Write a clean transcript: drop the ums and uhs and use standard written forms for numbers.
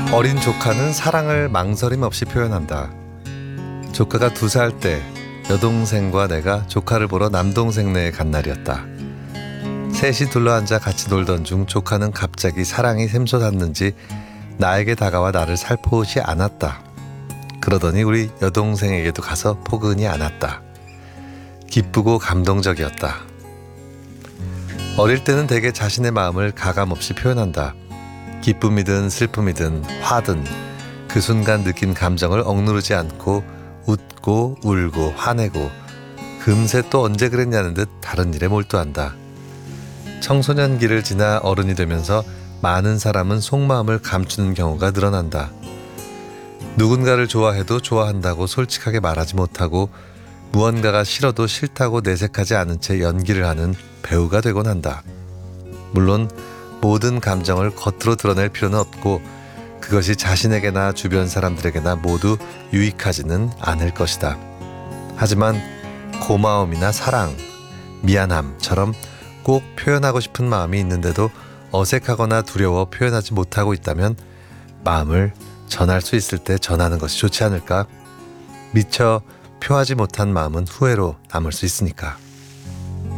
어린 조카는 사랑을 망설임 없이 표현한다. 조카가 2살 때 여동생과 내가 조카를 보러 남동생네에 간 날이었다. 셋이 둘러앉아 같이 놀던 중 조카는 갑자기 사랑이 샘솟았는지 나에게 다가와 나를 살포시 안았다. 그러더니 우리 여동생에게도 가서 포근히 안았다. 기쁘고 감동적이었다. 어릴 때는 대개 자신의 마음을 가감없이 표현한다. 기쁨이든 슬픔이든 화든 그 순간 느낀 감정을 억누르지 않고 웃고 울고 화내고 금세 또 언제 그랬냐는 듯 다른 일에 몰두한다. 청소년기를 지나 어른이 되면서 많은 사람은 속마음을 감추는 경우가 늘어난다. 누군가를 좋아해도 좋아한다고 솔직하게 말하지 못하고 무언가가 싫어도 싫다고 내색하지 않은 채 연기를 하는 배우가 되곤 한다. 물론 모든 감정을 겉으로 드러낼 필요는 없고 그것이 자신에게나 주변 사람들에게나 모두 유익하지는 않을 것이다. 하지만 고마움이나 사랑, 미안함처럼 꼭 표현하고 싶은 마음이 있는데도 어색하거나 두려워 표현하지 못하고 있다면 마음을 전할 수 있을 때 전하는 것이 좋지 않을까? 미처 표하지 못한 마음은 후회로 남을 수 있으니까.